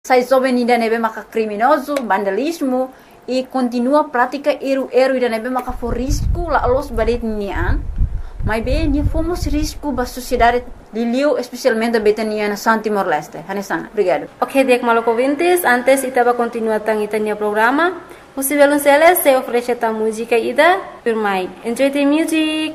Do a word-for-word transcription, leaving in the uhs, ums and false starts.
Sai jovem ainda nebe maka criminoso, vandalismo e continua a prática eru-eru ainda nebe maka for risco la los badet nian. Mas bem, ni fomos risco ba sociedade de Liu, especialmente a Betania na San Timor-Leste. Hanesana, obrigado. Ok, Diek Maloko ouvintes, antes itaba continua tang itania programa. Possível um se oferece a música ida, por mai. Enjoy the music.